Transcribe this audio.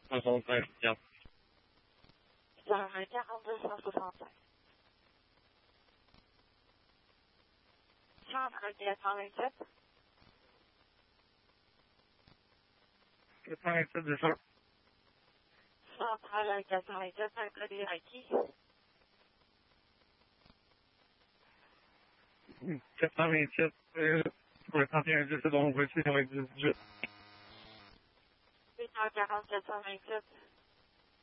65, tiens. 42 165. Centre 427. 427 de ça. Centrale 427, un code Iraki. 427, pour le 31 10, c'est donc voici, 98. 840 427.